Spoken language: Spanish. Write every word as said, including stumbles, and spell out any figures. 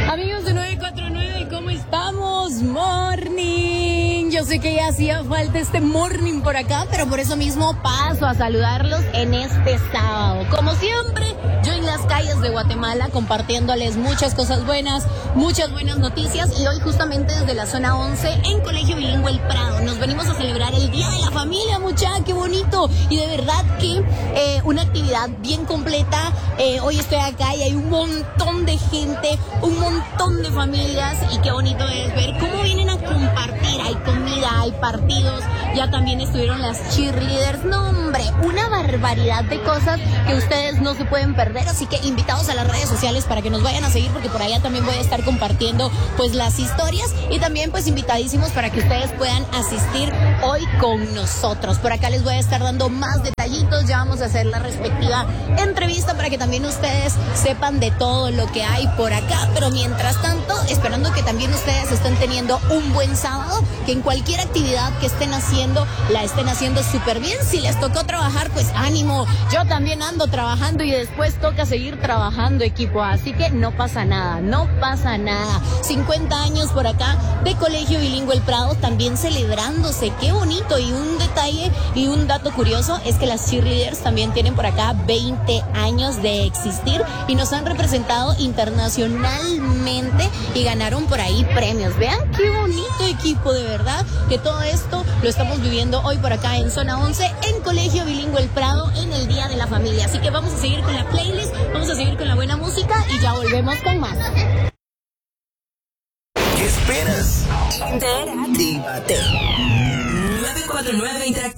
Amigos de nueve cuatro nueve, ¿cómo estamos? Morning. Yo sé que ya hacía falta este morning por acá, pero por eso mismo paso a saludarlos en este sábado. Como siempre, yo en las calles de Guatemala compartiéndoles muchas cosas buenas, muchas buenas noticias, y hoy justamente desde la zona once en Colegio Bilingüe El Prado nos venimos a celebrar el Día de la Familia, muchacha, qué bonito, y de verdad que eh, una actividad bien completa. Eh, hoy estoy acá y hay un montón de gente, un montón de familias, y qué bonito es ver cómo vienen a compartir. Hay comida, hay partidos, ya también estuvieron las cheerleaders. No, hombre, una barbaridad de cosas que ustedes no se pueden perder, así que invitados a las redes sociales para que nos vayan a seguir, porque por allá también voy a estar compartiendo pues las historias, y también pues invitadísimos para que ustedes puedan asistir hoy con nosotros. Por acá les voy a estar dando más detallitos, ya vamos a hacer la respectiva entrevista para que también ustedes sepan de todo lo que hay por acá, pero mientras tanto, esperando que también ustedes estén teniendo un buen sábado, que en cualquier actividad que estén haciendo, la estén haciendo súper bien. Si les tocó trabajar, pues ánimo, yo también ando trabajando y después toca seguir trabajando, equipo, así que no pasa nada, no pasa nada. cincuenta años por acá de Colegio Bilingüe El Prado, también celebrándose, qué bonito. Y un detalle y un dato curioso es que las cheerleaders también tienen por acá veinte años de existir y nos han representado internacionalmente y ganaron por ahí premios. Vean qué bonito, equipo, de verdad que todo esto lo estamos viviendo hoy por acá en zona once en Colegio Bilingüe El Prado en el Día de la Familia. Así que vamos a seguir con la playlist, vamos a seguir con la buena música y ya volvemos con más. ¿Qué esperas? Interactívate. nueve cuatro nueve Interactiva.